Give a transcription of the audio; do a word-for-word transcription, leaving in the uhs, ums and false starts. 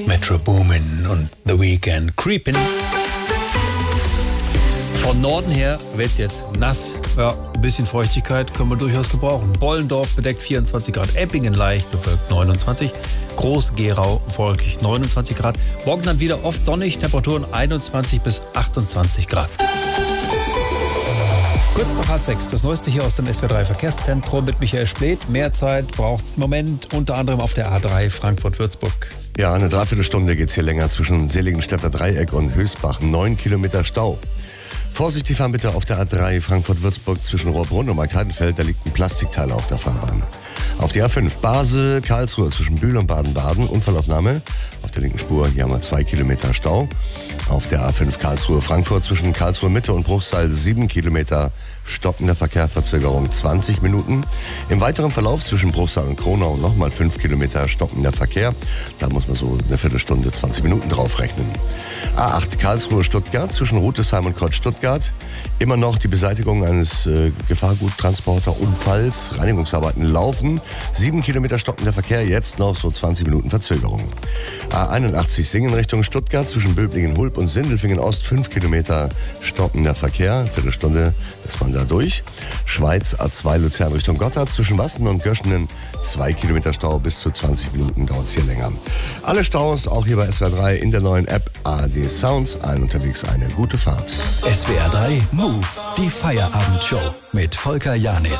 Metro Boomin und The Weeknd Creepin'. Von Norden her wird es jetzt nass. Ja, ein bisschen Feuchtigkeit können wir durchaus gebrauchen. Bollendorf bedeckt vierundzwanzig Grad, Eppingen leicht bewölkt neunundzwanzig, Groß-Gerau wolkig neunundzwanzig Grad. Morgen dann wieder oft sonnig, Temperaturen einundzwanzig bis achtundzwanzig Grad. Kurz nach halb sechs, das Neueste hier aus dem S W R drei Verkehrszentrum mit Michael Spleth. Mehr Zeit braucht es im Moment, unter anderem auf der A drei Frankfurt-Würzburg. Ja, eine Dreiviertelstunde geht es hier länger zwischen Seligenstädter Dreieck und Höchstbach. Neun Kilometer Stau. Vorsichtig fahren bitte auf der A drei Frankfurt-Würzburg zwischen Rohrbrunn und Marktheidenfeld. Da liegt ein Plastikteil auf der Fahrbahn. Auf die A fünf Basel, Karlsruhe zwischen Bühl und Baden-Baden. Unfallaufnahme. Auf der linken Spur, hier haben wir zwei Kilometer Stau. Auf der A fünf Karlsruhe-Frankfurt zwischen Karlsruhe Mitte und Bruchsal sieben Kilometer stockender Verkehr, Verzögerung zwanzig Minuten. Im weiteren Verlauf zwischen Bruchsal und Kronau nochmal fünf Kilometer stockender Verkehr. Da muss man so eine Viertelstunde, zwanzig Minuten draufrechnen. A acht Karlsruhe-Stuttgart zwischen Rutesheim und Kreuz-Stuttgart. Immer noch die Beseitigung eines äh, Gefahrguttransporter-Unfalls. Reinigungsarbeiten laufen. sieben Kilometer stockender Verkehr, jetzt noch so zwanzig Minuten Verzögerung. A einundachtzig Singen Richtung Stuttgart zwischen Böblingen-Hulb und Sindelfingen-Ost. fünf Kilometer stockender Verkehr. Viertelstunde ist man da durch. Schweiz A zwei Luzern Richtung Gotthard zwischen Wassen und Göschenen. zwei Kilometer Stau, bis zu zwanzig Minuten dauert es hier länger. Alle Staus auch hier bei S W R drei in der neuen App A R D Sounds. Allen unterwegs eine gute Fahrt. S W R drei Move, die Feierabendshow mit Volker Janitz.